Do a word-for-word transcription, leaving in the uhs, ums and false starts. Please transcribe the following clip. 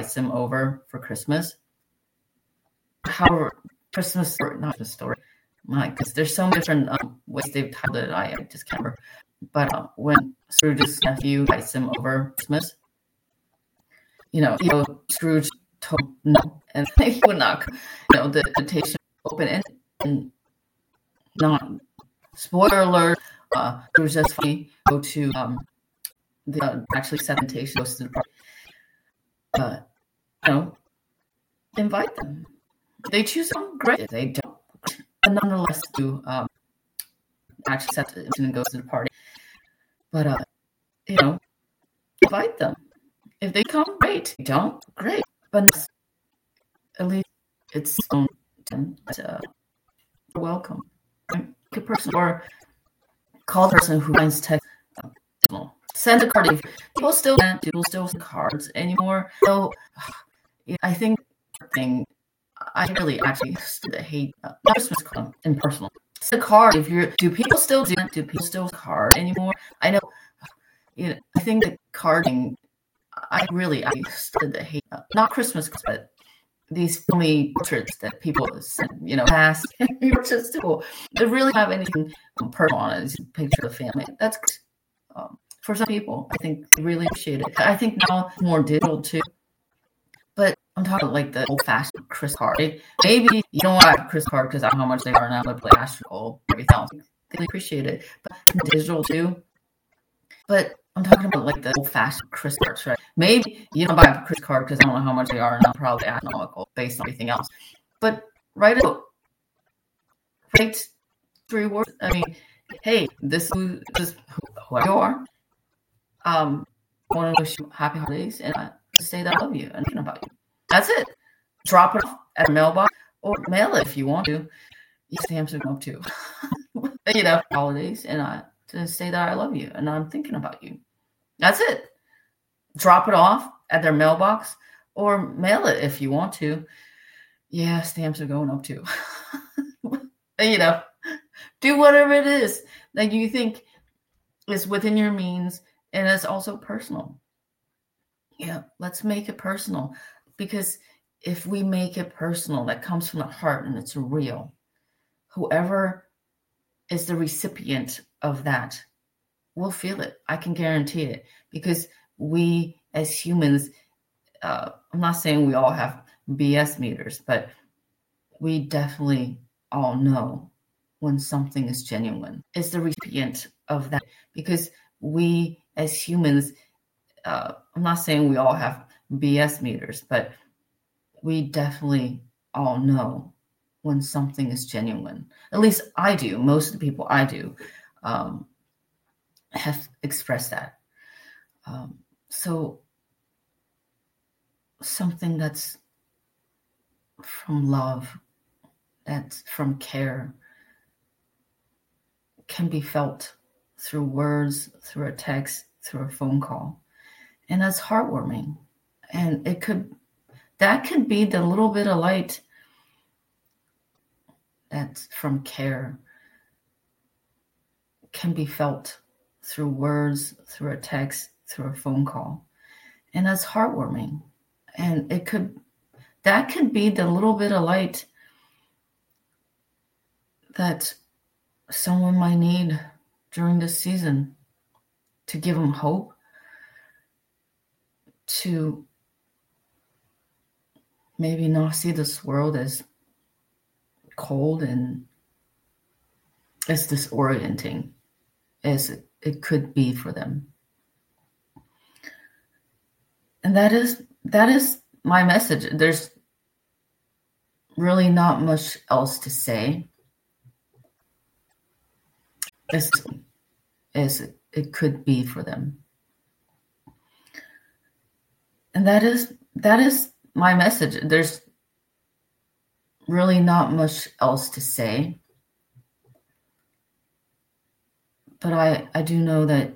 invites him over for Christmas. However, Christmas story, not Christmas story, my goodness, there's so many different um, ways they've titled it. I, I just can't remember. But uh, when Scrooge's nephew invites him over for Christmas, you know, you know, Scrooge told no, and he would not, you know, the invitation open and, and not, spoiler alert, uh, Scrooge just finally go to, um, the, uh, actually set the invitation, goes to the party. But, you know, invite them. They choose them, great. If they don't, but nonetheless, do um, actually set the invitation and goes to the party. But, uh, you know, invite them. If they come, great. If they don't, great. But at least it's um, uh, welcome. Right? A person or call the person who finds text. Uh, send a card. If people still can't do still send cards anymore. So I think thing I really actually hate uh, Christmas card in personal. It's a card. If you're, do people still do? Do people still card anymore? I know. You know, I think the carding. I really I started to hate uh, not Christmas, but these family portraits that people send, you know, past portraits to people that really have anything personal on it. It's a picture of the family. That's um, for some people. I think they really appreciate it. I think now it's more digital too. But I'm talking like the old-fashioned Christmas card. Maybe you don't want to have a Christmas card because I don't know how much they are now. But like astronomical, everything else, they really appreciate it. But digital too. But I'm talking about like the old-fashioned Christmas cards, right? Maybe you don't buy a Christmas card because I don't know how much they are, and I'm probably astronomical based on everything else. But write it out. Write three words. I mean, hey, this is, this is who you are. Um, I want to wish you happy holidays, and I say that I love you and thinking about you. That's it. Drop it off at a mailbox or mail it if you want to. You stamps are go too. You know, holidays, and I. To say that I love you and I'm thinking about you. That's it. Drop it off at their mailbox or mail it if you want to. Yeah, stamps are going up too. You know, do whatever it is that you think is within your means and it's also personal. Yeah, let's make it personal because if we make it personal, that comes from the heart and it's real. Whoever is the recipient of that, we'll feel it. I can guarantee it because we as humans, uh, I'm not saying we all have B S meters, but we definitely all know when something is genuine. It's the recipient of that because we as humans, uh, I'm not saying we all have B S meters, but we definitely all know when something is genuine. At least I do. Most of the people I do um, have expressed that. Um, so something that's from love, that's from care, can be felt through words, through a text, through a phone call. And that's heartwarming. And it could, that could be the little bit of light that's from care, can be felt through words, through a text, through a phone call. And that's heartwarming. And it could, that could be the little bit of light that someone might need during this season to give them hope, to maybe not see this world as cold and as disorienting as it, it could be for them. And that is that is my message. There's really not much else to say as, as it, it could be for them. And that is that is my message. There's really not much else to say. But I, I do know that